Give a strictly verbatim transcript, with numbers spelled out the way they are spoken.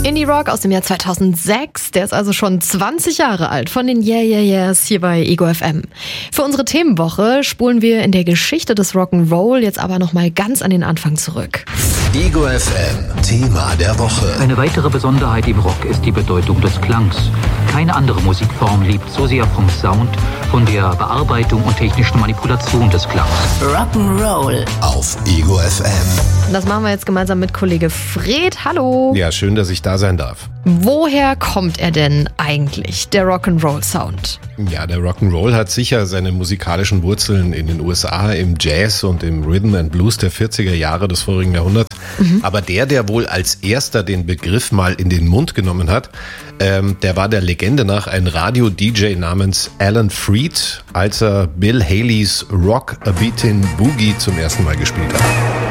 Indie-Rock aus dem Jahr zweitausendsechs, der ist also schon zwanzig Jahre alt, von den Yeah Yeah Yeahs hier bei Ego F M. Für unsere Themenwoche spulen wir in der Geschichte des Rock'n'Roll jetzt aber nochmal ganz an den Anfang zurück. Ego F M, Thema der Woche. Eine weitere Besonderheit im Rock ist die Bedeutung des Klangs. Keine andere Musikform lebt so sehr vom Sound, von der Bearbeitung und technischen Manipulation des Klangs. Rock'n'Roll auf Ego F M. Das machen wir jetzt gemeinsam mit Kollege Fred. Hallo. Ja, schön, dass ich da sein darf. Woher kommt er denn eigentlich, der Rock'n'Roll-Sound? Ja, der Rock'n'Roll hat sicher seine musikalischen Wurzeln in den U S A, im Jazz und im Rhythm and Blues der vierziger Jahre des vorigen Jahrhunderts. Mhm. Aber der, der wohl als erster den Begriff mal in den Mund genommen hat, ähm, der war der Legende nach ein Radio-D J namens Alan Freed, als er Bill Haleys Rock A Beatin' Boogie zum ersten Mal gespielt hat.